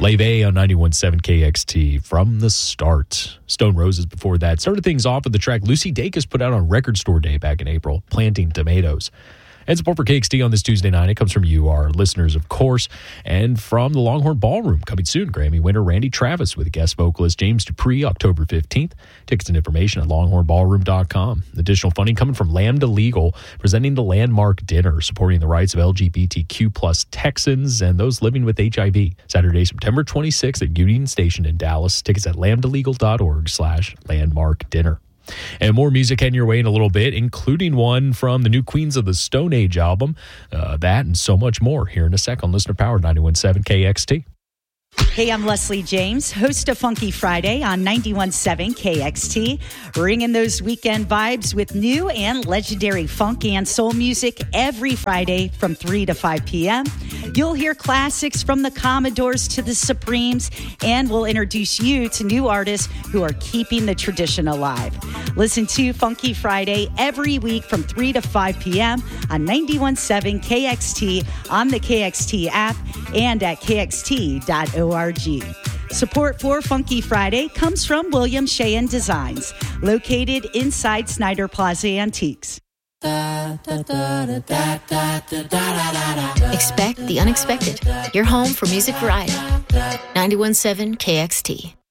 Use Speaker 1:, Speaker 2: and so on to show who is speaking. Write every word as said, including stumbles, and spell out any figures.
Speaker 1: Leve on ninety-one point seven K X T from the start. Stone Roses before that. Started things off with the track Lucy Dacus put out on Record Store Day back in April, Planting Tomatoes. And support for K X T on this Tuesday night, it comes from you, our listeners, of course, and from the Longhorn Ballroom. Coming soon, Grammy winner Randy Travis with guest vocalist James Dupree, October fifteenth. Tickets and information at longhorn ballroom dot com. Additional funding coming from Lambda Legal, presenting the Landmark Dinner, supporting the rights of L G B T Q plus Texans and those living with H I V. Saturday, September twenty-sixth at Union Station in Dallas. Tickets at lambda legal dot org slash landmark dinner. And more music heading your way in a little bit, including one from the new Queens of the Stone Age album. Uh, that and so much more here in a sec on Listener Power ninety-one point seven K X T.
Speaker 2: Hey, I'm Leslie James, host of Funky Friday on ninety-one point seven K X T, bringing those weekend vibes with new and legendary funk and soul music every Friday from three to five p.m. You'll hear classics from the Commodores to the Supremes, and we'll introduce you to new artists who are keeping the tradition alive. Listen to Funky Friday every week from three to five p.m. on ninety-one point seven K X T, on the K X T app, and at k x t dot org. Support for Funky Friday comes from William Sheehan Designs, located inside Snyder Plaza Antiques.
Speaker 3: Expect the unexpected. Your home for music variety. ninety-one point seven K X T.